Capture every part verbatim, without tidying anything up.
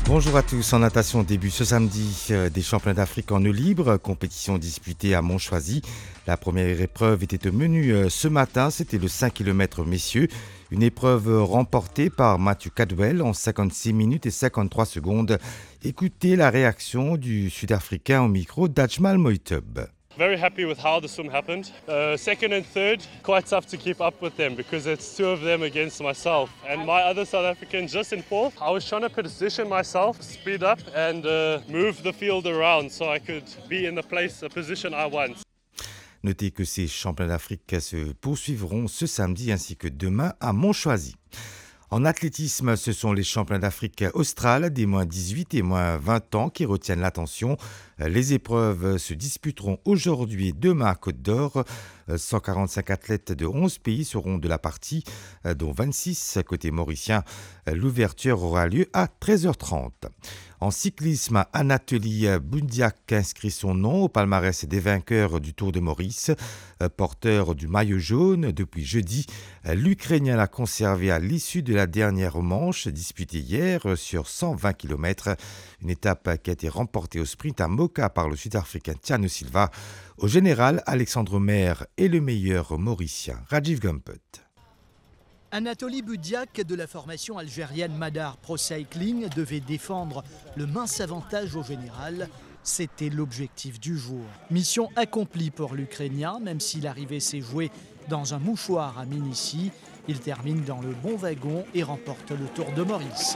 Bonjour à tous. En natation, début ce samedi euh, des championnats d'Afrique en eau libre, compétition disputée à Montchoisy. La première épreuve était au menu euh, ce matin, c'était le cinq kilomètres messieurs. Une épreuve remportée par Matthew Cadwell en cinquante-six minutes et cinquante-trois secondes. Écoutez la réaction du Sud-Africain au micro d'Ajmal Moitub. Very happy with how the swim happened. Uh, second and third, quite tough to keep up with them because it's two of them against myself. And my other South African just in fourth. I was trying to position myself, speed up and uh, move the field around so I could be in the place, the position I want. Notez que ces championnats d'Afrique se poursuivront ce samedi ainsi que demain à Montchoisy. En athlétisme, ce sont les championnats d'Afrique australes des moins dix-huit et moins vingt ans qui retiennent l'attention. Les épreuves se disputeront aujourd'hui et demain à Côte d'Or. cent quarante-cinq athlètes de onze pays seront de la partie, dont vingt-six côté mauricien. L'ouverture aura lieu à treize heures trente. En cyclisme, Anatoly Bundiak inscrit son nom au palmarès des vainqueurs du Tour de Maurice. Porteur du maillot jaune depuis jeudi, l'Ukrainien l'a conservé à l'issue de la dernière manche disputée hier sur cent vingt kilomètres. Une étape qui a été remportée au sprint à Moka par le Sud-Africain Thiago Silva. Au général, Alexandre Maire est le meilleur mauricien, Rajiv Gumpet. Anatoly Bundiak de la formation algérienne Madar Pro Cycling devait défendre le mince avantage au général. C'était l'objectif du jour. Mission accomplie pour l'Ukrainien, même si l'arrivée s'est jouée dans un mouchoir à Minici. Il termine dans le bon wagon et remporte le Tour de Maurice.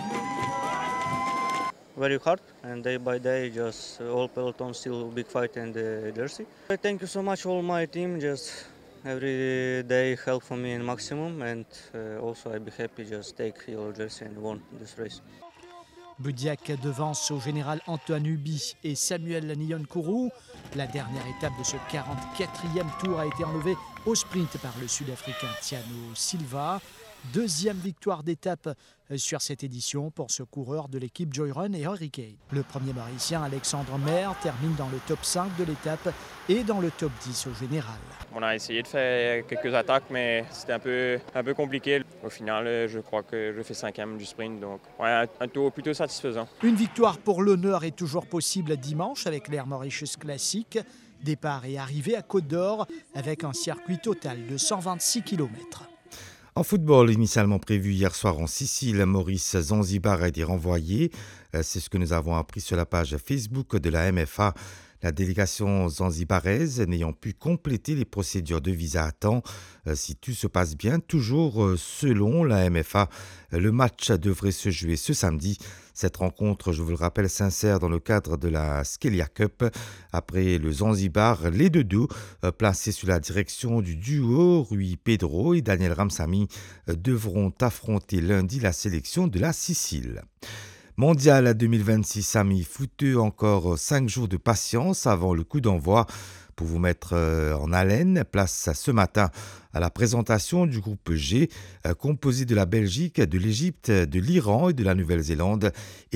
Very hard, and day by day, just all peloton still big fight in the jersey. Thank you so much, all my team. Just every day help for me in maximum, and uh, also I be happy just take your jersey and won this race. Bundiak devance au général Antoine Ubi et Samuel Nyon-Kourou. La dernière étape de ce quarante-quatrième tour a été enlevée au sprint par le Sud-Africain Thiago Silva. Deuxième victoire d'étape sur cette édition pour ce coureur de l'équipe Joyrun et Hurricane. Le premier Mauricien, Alexandre Maire, termine dans le top cinq de l'étape et dans le top dix au général. On a essayé de faire quelques attaques, mais c'était un peu, un peu compliqué. Au final, je crois que je fais cinquième du sprint, donc ouais, un, un tour plutôt satisfaisant. Une victoire pour l'honneur est toujours possible dimanche avec l'Air Mauritius Classic. Départ et arrivée à Côte d'Or avec un circuit total de cent vingt-six kilomètres. En football, initialement prévu hier soir en Sicile, Maurice Zanzibar a été renvoyé. C'est ce que nous avons appris sur la page Facebook de la M F A. La délégation zanzibaraise n'ayant pu compléter les procédures de visa à temps. Si tout se passe bien, toujours selon la M F A, le match devrait se jouer ce samedi. Cette rencontre, je vous le rappelle, s'insère dans le cadre de la Skelia Cup. Après le Zanzibar, les Dodos, placés sous la direction du duo Rui Pedro et Daniel Ramsamy, devront affronter lundi la sélection de la Sicile. Mondial deux mille vingt-six, amis footeux, encore cinq jours de patience avant le coup d'envoi. Pour vous mettre en haleine, place ce matin à la présentation du groupe G, composé de la Belgique, de l'Égypte, de l'Iran et de la Nouvelle-Zélande.